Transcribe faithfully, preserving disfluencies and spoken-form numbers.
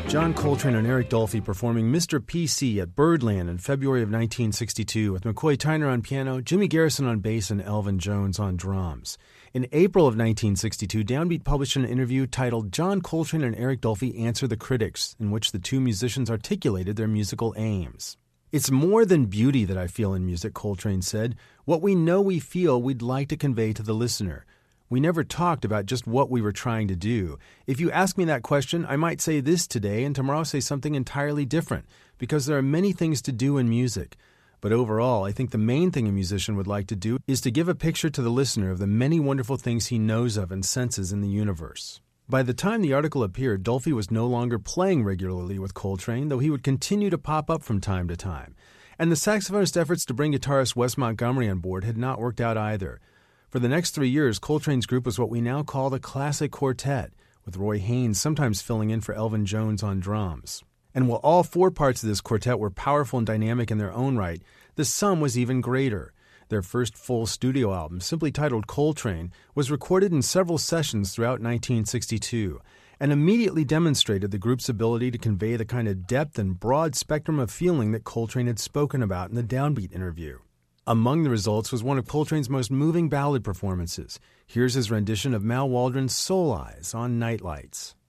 John Coltrane and Eric Dolphy performing Mister P C at Birdland in February of nineteen sixty-two with McCoy Tyner on piano, Jimmy Garrison on bass, and Elvin Jones on drums. In April of nineteen sixty-two, Downbeat published an interview titled John Coltrane and Eric Dolphy Answer the Critics, in which the two musicians articulated their musical aims. "It's more than beauty that I feel in music," Coltrane said. "What we know we feel we'd like to convey to the listener. We never talked about just what we were trying to do. If you ask me that question, I might say this today and tomorrow say something entirely different, because there are many things to do in music. But overall, I think the main thing a musician would like to do is to give a picture to the listener of the many wonderful things he knows of and senses in the universe." By the time the article appeared, Dolphy was no longer playing regularly with Coltrane, though he would continue to pop up from time to time. And the saxophonist's efforts to bring guitarist Wes Montgomery on board had not worked out either. For the next three years, Coltrane's group was what we now call the classic quartet, with Roy Haynes sometimes filling in for Elvin Jones on drums. And while all four parts of this quartet were powerful and dynamic in their own right, the sum was even greater. Their first full studio album, simply titled Coltrane, was recorded in several sessions throughout nineteen sixty-two, and immediately demonstrated the group's ability to convey the kind of depth and broad spectrum of feeling that Coltrane had spoken about in the Downbeat interview. Among the results was one of Coltrane's most moving ballad performances. Here's his rendition of Mal Waldron's Soul Eyes on Night Lights.